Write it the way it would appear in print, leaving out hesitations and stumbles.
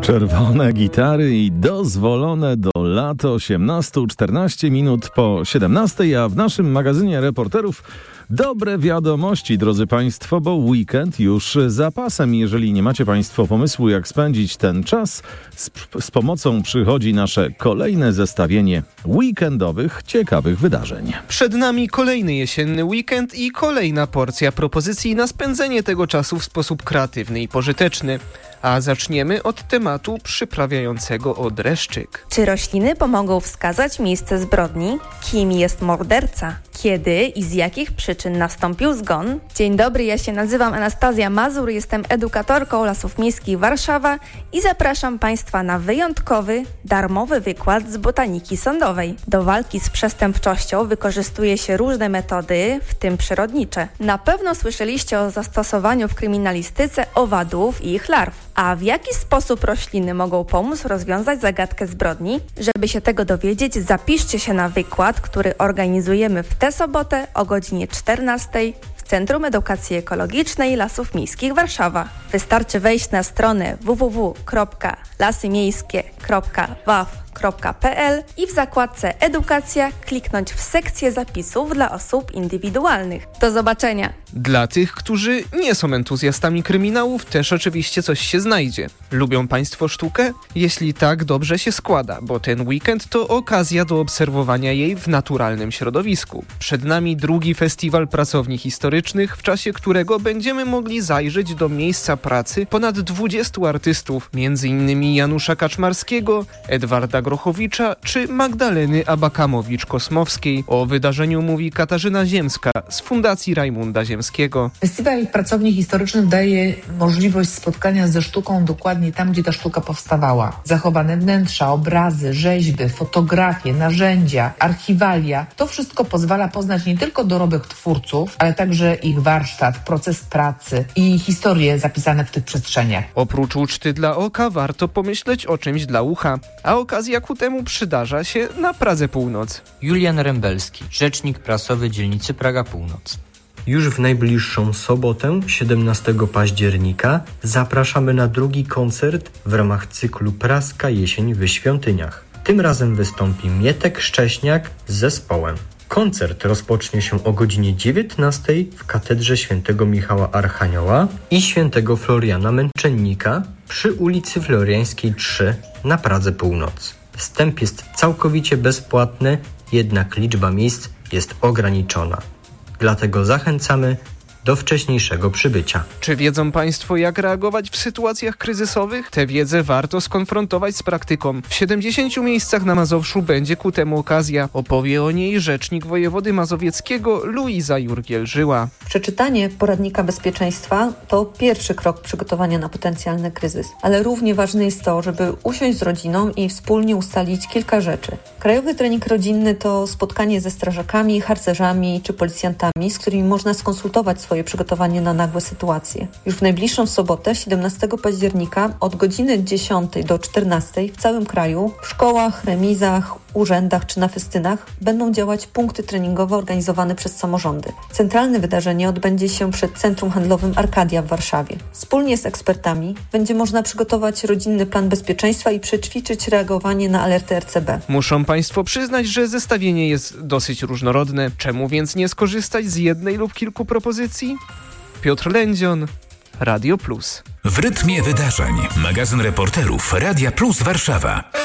Czerwone gitary i dozwolone do lat 18, 14 minut po 17, a w naszym magazynie reporterów dobre wiadomości, drodzy Państwo, bo weekend już za pasem. Jeżeli nie macie Państwo pomysłu, jak spędzić ten czas, z pomocą przychodzi nasze kolejne zestawienie weekendowych, ciekawych wydarzeń. Przed nami kolejny jesienny weekend i kolejna porcja propozycji na spędzenie tego czasu w sposób kreatywny i pożyteczny. A zaczniemy od tematu przyprawiającego o dreszczyk. Czy rośliny pomogą wskazać miejsce zbrodni? Kim jest morderca? Kiedy i z jakich przyczyn nastąpił zgon? Dzień dobry, ja się nazywam Anastazja Mazur, jestem edukatorką Lasów Miejskich Warszawa i zapraszam Państwa na wyjątkowy, darmowy wykład z botaniki sądowej. Do walki z przestępczością wykorzystuje się różne metody, w tym przyrodnicze. Na pewno słyszeliście o zastosowaniu w kryminalistyce owadów i ich larw. A w jaki sposób rośliny mogą pomóc rozwiązać zagadkę zbrodni? Żeby się tego dowiedzieć, zapiszcie się na wykład, który organizujemy w tę sobotę o godzinie 14 w Centrum Edukacji Ekologicznej Lasów Miejskich Warszawa. Wystarczy wejść na stronę www.lasymiejskie.waw.pl i w zakładce Edukacja kliknąć w sekcję zapisów dla osób indywidualnych. Do zobaczenia! Dla tych, którzy nie są entuzjastami kryminałów, też oczywiście coś się znajdzie. Lubią Państwo sztukę? Jeśli tak, dobrze się składa, bo ten weekend to okazja do obserwowania jej w naturalnym środowisku. Przed nami drugi festiwal pracowni historycznych, w czasie którego będziemy mogli zajrzeć do miejsca pracy ponad 20 artystów, m.in. Janusza Kaczmarskiego, Edwarda Grochowicza czy Magdaleny Abakamowicz-Kosmowskiej. O wydarzeniu mówi Katarzyna Ziemska z Fundacji Rajmunda Ziemskiego. Festiwal Pracowni Historycznych daje możliwość spotkania ze sztuką dokładnie tam, gdzie ta sztuka powstawała. Zachowane wnętrza, obrazy, rzeźby, fotografie, narzędzia, archiwalia. To wszystko pozwala poznać nie tylko dorobek twórców, ale także ich warsztat, proces pracy i historie zapisane w tych przestrzeniach. Oprócz uczty dla oka warto pomyśleć o czymś dla ucha, a okazja ku temu przydarza się na Pradze Północ. Julian Rembelski, rzecznik prasowy dzielnicy Praga Północ. Już w najbliższą sobotę, 17 października, zapraszamy na drugi koncert w ramach cyklu Praska Jesień w Świątyniach. Tym razem wystąpi Mietek Szcześniak z zespołem. Koncert rozpocznie się o godzinie 19 w Katedrze Świętego Michała Archanioła i Świętego Floriana Męczennika przy ulicy Floriańskiej 3 na Pradze Północ. Wstęp jest całkowicie bezpłatny, jednak liczba miejsc jest ograniczona. Dlatego zachęcamy do wcześniejszego przybycia. Czy wiedzą Państwo, jak reagować w sytuacjach kryzysowych? Tę wiedzę warto skonfrontować z praktyką. W 70 miejscach na Mazowszu będzie ku temu okazja. Opowie o niej rzecznik wojewody mazowieckiego Luiza Jurgiel-Żyła. Przeczytanie poradnika bezpieczeństwa to pierwszy krok przygotowania na potencjalny kryzys. Ale równie ważne jest to, żeby usiąść z rodziną i wspólnie ustalić kilka rzeczy. Krajowy trening rodzinny to spotkanie ze strażakami, harcerzami czy policjantami, z którymi można skonsultować swoje przygotowanie na nagłe sytuacje. Już w najbliższą sobotę, 17 października od godziny 10 do 14 w całym kraju, w szkołach, remizach, urzędach czy na festynach będą działać punkty treningowe organizowane przez samorządy. Centralne wydarzenie odbędzie się przed Centrum Handlowym Arkadia w Warszawie. Wspólnie z ekspertami będzie można przygotować rodzinny plan bezpieczeństwa i przećwiczyć reagowanie na alerty RCB. Muszą Państwo przyznać, że zestawienie jest dosyć różnorodne. Czemu więc nie skorzystać z jednej lub kilku propozycji? Piotr Lędzion, Radio Plus. W rytmie wydarzeń. Magazyn reporterów Radia Plus Warszawa.